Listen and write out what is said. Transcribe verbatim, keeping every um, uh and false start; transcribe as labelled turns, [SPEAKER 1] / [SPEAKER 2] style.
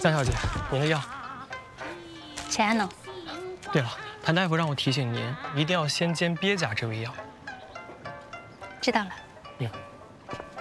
[SPEAKER 1] 张小姐，您的药。
[SPEAKER 2] 钱呢？
[SPEAKER 1] 对了，谭大夫让我提醒您，一定要先煎鳖甲这味药。
[SPEAKER 2] 知道了。
[SPEAKER 1] 嗯。